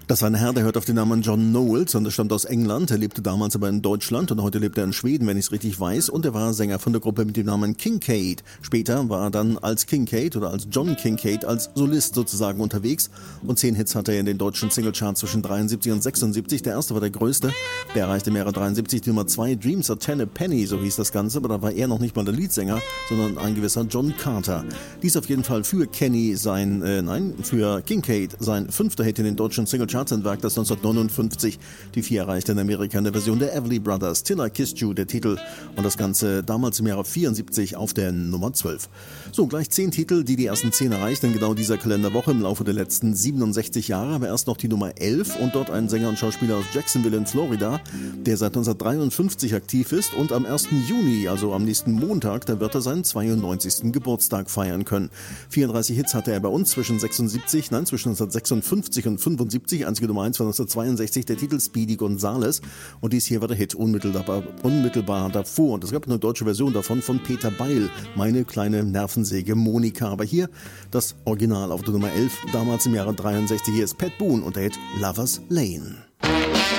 Das war ein Herr, der hört auf den Namen John Knowles und er stammt aus England. Er lebte damals aber in Deutschland und heute lebt er in Schweden, wenn ich es richtig weiß. Und er war Sänger von der Gruppe mit dem Namen Kincaid. Später war er dann als Kincaid oder als John Kincaid als Solist sozusagen unterwegs. Und 10 Hits hatte er in den deutschen Singlecharts zwischen 73 und 76. Der erste war der größte. Der erreichte im Jahre 73 die Nummer 2. Dreams are 10 a Penny, so hieß das Ganze. Aber da war er noch nicht mal der Leadsänger, sondern ein gewisser John Carter. Dies auf jeden Fall für für Kincaid sein 5. Hit in den deutschen Singlecharts. Ein Werk, das 1959 die 4 erreichte in Amerika in der Version der Everly Brothers. Till I Kissed You, der Titel, und das Ganze damals im Jahre 74 auf der Nummer 12. So, gleich 10 Titel, die ersten 10 erreicht in genau dieser Kalenderwoche im Laufe der letzten 67 Jahre, aber erst noch die Nummer 11 und dort ein Sänger und Schauspieler aus Jacksonville in Florida, der seit 1953 aktiv ist und am 1. Juni, also am nächsten Montag, da wird er seinen 92. Geburtstag feiern können. 34 Hits hatte er bei uns zwischen 1956 und 75, einzige Nummer 1 war 1962, der Titel Speedy Gonzales, und dies hier war der Hit unmittelbar davor. Und es gab eine deutsche Version davon von Peter Beil, Meine kleine Nervensäge Monika. Aber hier das Original auf der Nummer 11, damals im Jahre 63. Hier ist Pat Boone und der Hit Lover's Lane.